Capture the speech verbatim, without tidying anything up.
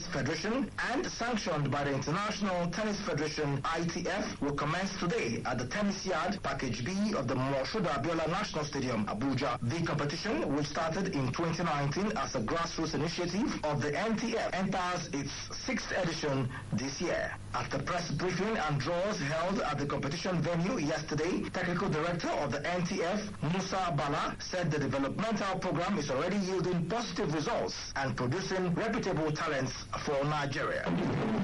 Federation and sanctioned by the International Tennis Federation I T F will commence today at the Tennis Yard, Package B of the Moshood Abiola National Stadium, Abuja. The competition, which started in twenty nineteen as a grassroots initiative of the N T F, enters its sixth edition this year. At the press briefing and draws held at the competition venue yesterday, Technical Director of the N T F, Musa Bala, said the developmental program is already yielding positive results and producing reputable talents for Nigeria.